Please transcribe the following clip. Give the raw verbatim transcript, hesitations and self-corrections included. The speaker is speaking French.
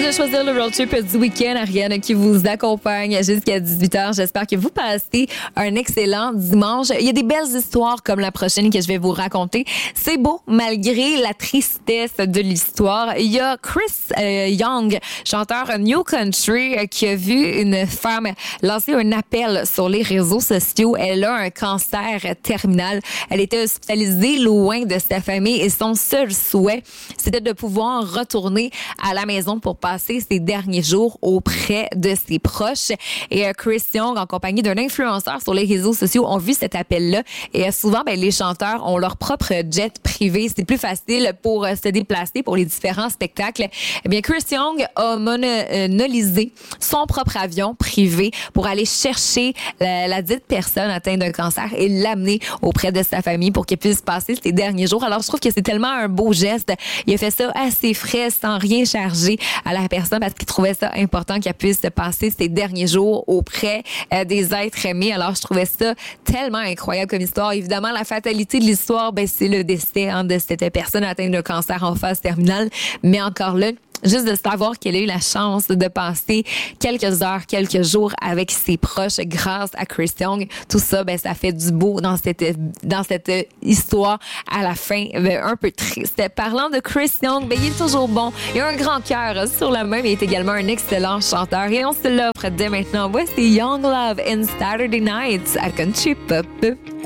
de choisir le road trip du week-end. Ariane qui vous accompagne jusqu'à dix-huit heures. J'espère que vous passez un excellent dimanche. Il y a des belles histoires comme la prochaine que je vais vous raconter. C'est beau malgré la tristesse de l'histoire. Il y a Chris euh, Young, chanteur New Country, euh, qui a vu une femme lancer un appel sur les réseaux sociaux. Elle a un cancer terminal. Elle était hospitalisée loin de sa famille et son seul souhait, c'était de pouvoir retourner à la maison pour passer ses derniers jours auprès de ses proches. Et euh, Chris Young, en compagnie d'un influenceur sur les réseaux sociaux, ont vu cet appel-là. Et euh, souvent, ben, les chanteurs ont leur propre jet privé. C'est plus facile pour euh, se déplacer pour les différents spectacles. Eh bien, Chris Young a monopolisé son propre avion privé pour aller chercher la, la dite personne atteinte d'un cancer et l'amener auprès de sa famille pour qu'elle puisse passer ses derniers jours. Alors, je trouve que c'est tellement un beau geste. Il a fait ça assez frais, sans rien charger à la personne parce qu'il trouvait ça important qu'elle puisse passer ses derniers jours auprès euh, des êtres aimés. Alors, je trouvais ça tellement incroyable comme histoire. Évidemment, la fatalité de l'histoire, ben, c'est le décès hein, de cette personne atteinte d'un cancer en phase terminale. Mais encore là, juste de savoir qu'elle a eu la chance de passer quelques heures, quelques jours avec ses proches grâce à Chris Young. Tout ça, ben, ça fait du beau dans cette, dans cette histoire à la fin, ben, un peu triste. Parlant de Chris Young, ben, il est toujours bon. Il a un grand cœur sur la main, mais il est également un excellent chanteur. Et on se l'offre dès maintenant. Voici Young Love and Saturday Nights à Country Pop.